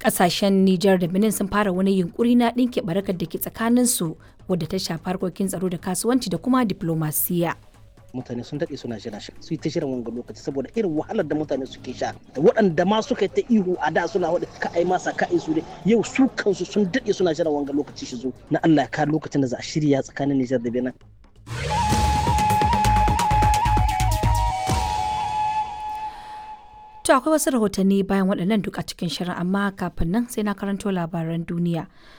Ƙasashen Nijar da Benin sun fara wani yunkuri na ɗinke barakar da ke tsakaninsu wadda ta shafi harkokin tsaro da kasuwanci da kuma diplomasiya. Mutane sun daɗe suna jira su yi ta shirin wanga lokaci saboda irin wahalar da mutane suke sha da waɗanda ma suka yi ta ihu a da suna waɗanda ka ai masa ka su dai yau su kansu sun daɗe suna jiran wanga lokaci shi zo na Allah ka lokacin da za a shirya tsakanin Nijar da Benin. To akwai wasu rahotanni bayan waɗannan duk a cikin shirin amma kafin nan sai na karanto labaran duniya.